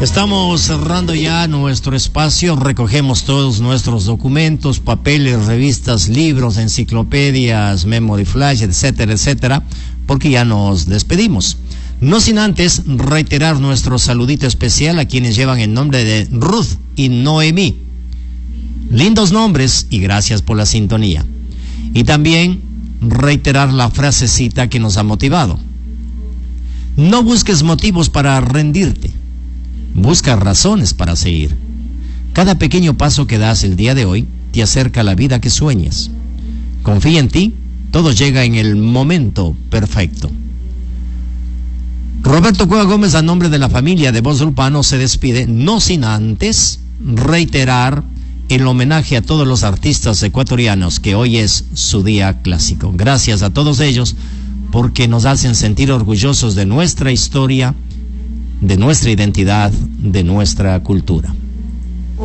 Estamos cerrando ya nuestro espacio, recogemos todos nuestros documentos, papeles, revistas, libros, enciclopedias, memory flash, etcétera, etcétera, porque ya nos despedimos. No sin antes reiterar nuestro saludito especial a quienes llevan el nombre de Ruth y Noemí. Lindos nombres y gracias por la sintonía. Y también reiterar la frasecita que nos ha motivado. No busques motivos para rendirte. Busca razones para seguir. Cada pequeño paso que das el día de hoy te acerca a la vida que sueñas. Confía en ti, todo llega en el momento perfecto. Roberto Cueva Gómez, a nombre de la familia de Voz Urbano, se despide, no sin antes reiterar el homenaje a todos los artistas ecuatorianos, que hoy es su día clásico. Gracias a todos ellos porque nos hacen sentir orgullosos de nuestra historia, de nuestra identidad, de nuestra cultura.